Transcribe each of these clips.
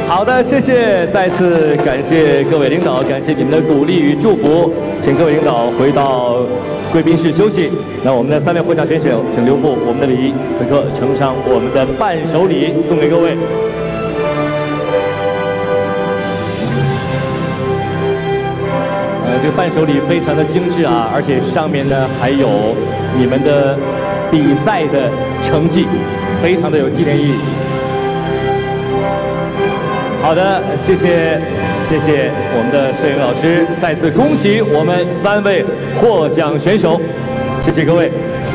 好的，谢谢，再次感谢各位领导，感谢你们的鼓励与祝福，请各位领导回到贵宾室休息。那我们的3位获奖选手，请留步我们的礼仪，此刻呈上我们的伴手礼送给各位。这个伴手礼非常的精致啊，而且上面呢还有你们的比赛的成绩，非常的有纪念意义。好的，谢谢我们的摄影老师，再次恭喜我们3位获奖选手，谢谢各位。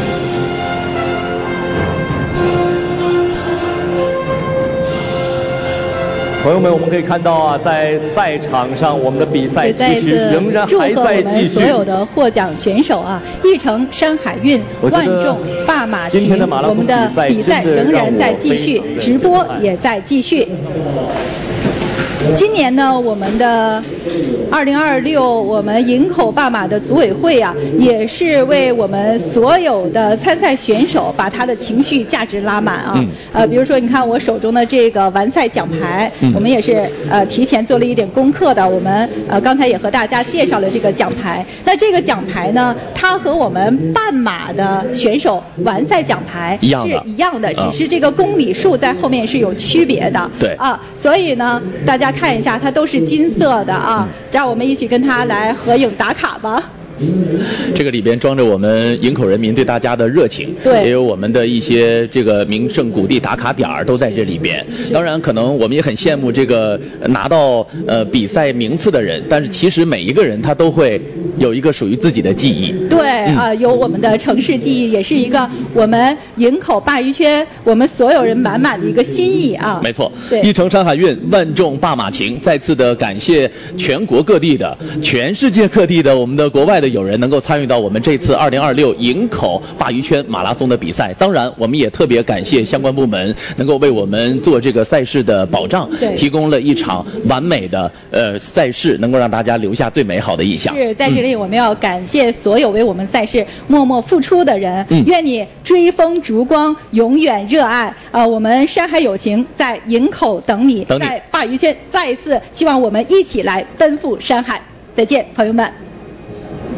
朋友们，我们可以看到啊，在赛场上，我们的比赛其实仍然还在继续。 所有的获奖选手啊，翼程山海运、万众罢马群，我们的比赛仍然在继续，直播也在继续。今年呢，我们的2026我们营口罢马的组委会啊，也是为我们所有的参赛选手把他的情绪价值拉满啊。比如说你看我手中的这个完赛奖牌，我们也是提前做了一点功课的。我们刚才也和大家介绍了这个奖牌。那这个奖牌呢，它和我们半马的选手完赛奖牌是一样的，只是这个公里数在后面是有区别的。 对啊，所以呢，大家看一下，它都是金色的啊，让我们一起跟它来合影打卡吧。 这个里边装着我们营口人民对大家的热情， 对， 也有我们的一些这个名胜古地打卡点儿都在这里边。当然，可能我们也很羡慕这个拿到比赛名次的人，但是其实每一个人他都会有一个属于自己的记忆。 对有我们的城市记忆，也是一个我们营口鲅鱼圈我们所有人满满的一个心意啊。 没错， 对， 翼程山海运，万众罢马情，再次的感谢全国各地的、全世界各地的我们的国外的友人能够参与到我们这次2026营口鲅鱼圈马拉松的比赛。当然，我们也特别感谢相关部门能够为我们做这个赛事的保障，提供了一场完美的赛事，能够让大家留下最美好的印象。 是在这里，我们要感谢所有为我们赛事默默付出的人。愿你追风逐光，永远热爱我们山海有情在营口等你，在鲅鱼圈再一次希望我们一起来奔赴山海。再见，朋友们。